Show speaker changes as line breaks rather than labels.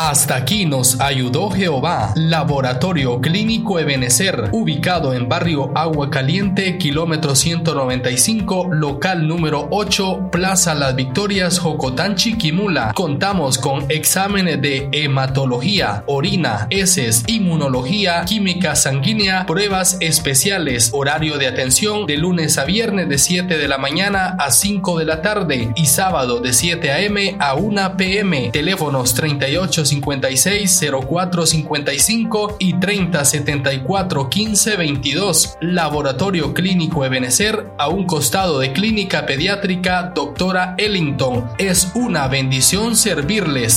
Hasta aquí nos ayudó Jehová. Laboratorio Clínico Ebenecer, ubicado en barrio Agua Caliente, kilómetro 195, local número 8, Plaza Las Victorias, Jocotán, Chiquimula. Contamos con exámenes de hematología, orina, heces, inmunología, química sanguínea, pruebas especiales. Horario de atención de lunes a viernes de 7 de la mañana a 5 de la tarde y sábado de 7 a.m. a 1 p.m. Teléfonos 3856-0455 y 3074-1522. Laboratorio Clínico Ebenecer, a un costado de Clínica Pediátrica Doctora Ellington. Es una bendición servirles.